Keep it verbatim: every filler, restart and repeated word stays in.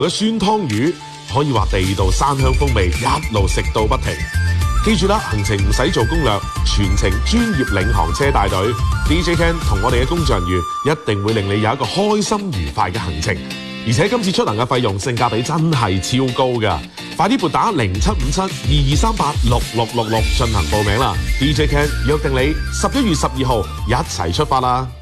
嗰酸湯魚可以話地道山鄉風味，一路食到不停。記住啦，行程唔使做攻略，全程專業領航車帶隊 D J Ken 同我哋嘅工作人員一定會令你有一個開心愉快嘅行程。而且今次出行嘅費用性價比真係超高㗎，快啲撥打零七五七二二三八六六六六進行報名啦 ！D J Ken 約定你十一月十二號一齊出發啦！